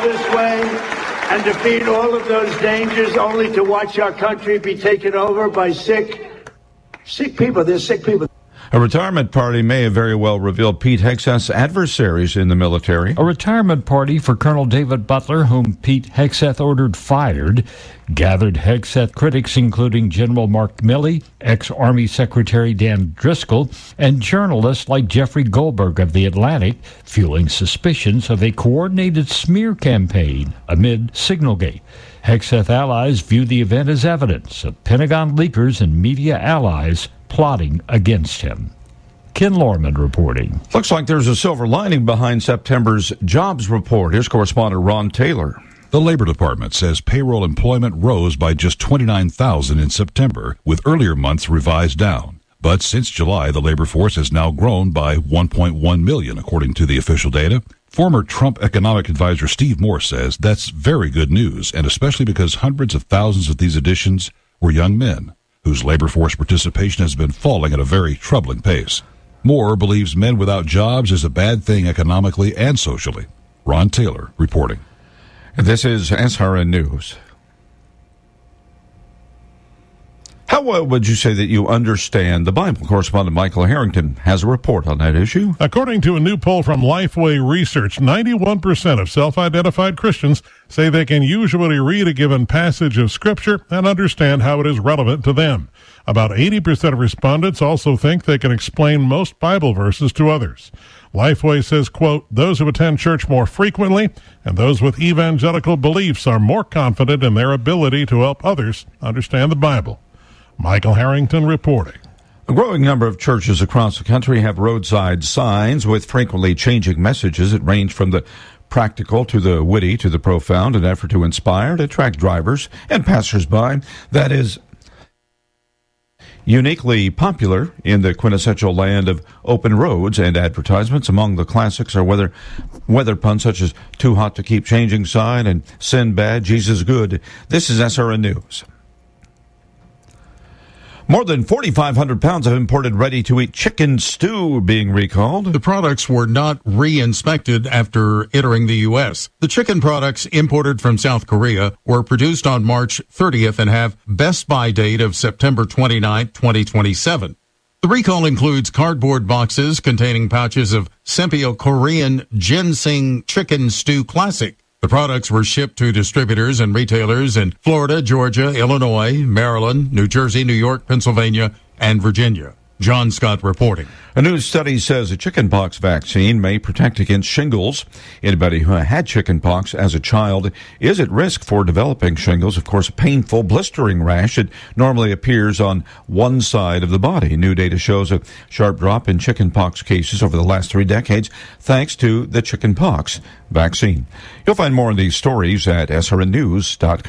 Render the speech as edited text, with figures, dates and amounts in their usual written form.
this way and defeat all of those dangers only to watch our country be taken over by sick people. They're sick people. A retirement party may have very well revealed Pete Hegseth's adversaries in the military. A retirement party for Colonel David Butler, whom Pete Hegseth ordered fired, gathered Hegseth critics including General Mark Milley, ex-Army Secretary Dan Driscoll, and journalists like Jeffrey Goldberg of The Atlantic, fueling suspicions of a coordinated smear campaign amid Signalgate. Hegseth allies view the event as evidence of Pentagon leakers and media allies plotting against him. Ken Lorman reporting. Looks like there's a silver lining behind September's jobs report. Here's correspondent Ron Taylor. The Labor Department says payroll employment rose by just 29,000 in September, with earlier months revised down. But since July, the labor force has now grown by 1.1 million, according to the official data. Former Trump economic advisor Steve Moore says that's very good news, and especially because hundreds of thousands of these additions were young men, whose labor force participation has been falling at a very troubling pace. Moore believes men without jobs is a bad thing economically and socially. Ron Taylor reporting. This is SRN News. How well would you say that you understand the Bible? Correspondent Michael Harrington has a report on that issue. According to a new poll from Lifeway Research, 91% of self-identified Christians say they can usually read a given passage of Scripture and understand how it is relevant to them. About 80% of respondents also think they can explain most Bible verses to others. Lifeway says, quote, those who attend church more frequently and those with evangelical beliefs are more confident in their ability to help others understand the Bible. Michael Harrington reporting. A growing number of churches across the country have roadside signs with frequently changing messages that range from the practical to the witty to the profound, an effort to inspire, to attract drivers and passersby. That is uniquely popular in the quintessential land of open roads and advertisements. Among the classics are weather puns such as "Too hot to keep changing" sign and "Sin bad, Jesus good." This is SRN News. More than 4,500 pounds of imported ready-to-eat chicken stew being recalled. The products were not re-inspected after entering the U.S. The chicken products imported from South Korea were produced on March 30th and have best buy date of September 29, 2027. The recall includes cardboard boxes containing pouches of Sempio Korean Ginseng Chicken Stew Classic. The products were shipped to distributors and retailers in Florida, Georgia, Illinois, Maryland, New Jersey, New York, Pennsylvania, and Virginia. John Scott reporting. A new study says a chickenpox vaccine may protect against shingles. Anybody who had chickenpox as a child is at risk for developing shingles. Of course, a painful, blistering rash. It normally appears on one side of the body. New data shows a sharp drop in chickenpox cases over the last 3 decades, thanks to the chickenpox vaccine. You'll find more on these stories at srnnews.com.